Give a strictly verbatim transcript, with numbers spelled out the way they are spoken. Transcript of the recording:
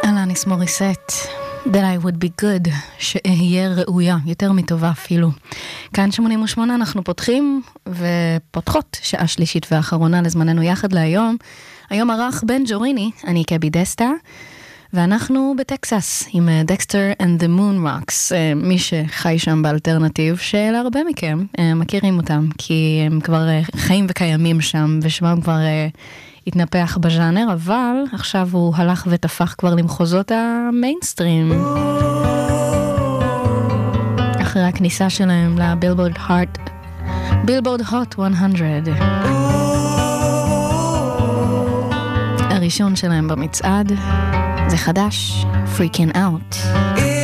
אלניס מוריסט, That I would be good, שאהיה ראויה, יותר מטובה אפילו. כאן שמונים ושמונה אנחנו פותחים ופותחות שעה שלישית ואחרונה לזמננו יחד להיום. היום ערך בן ג'וריני, אני קבי דסטה, ואנחנו בטקסס עם דקסטר and the Moon Rocks, מי שחי שם באלטרנטיב, שלהרבה מכם מכירים אותם, כי הם כבר חיים וקיימים שם, ושמם כבר התנפח בז'אנר, אבל עכשיו הוא הלך ותפח כבר למחוזות המיינסטרים. אחרי הכניסה שלהם לבילבורד הארט, בילבורד הוט מאה. הראשון שלהם במצעד, זה חדש, Freaking Out.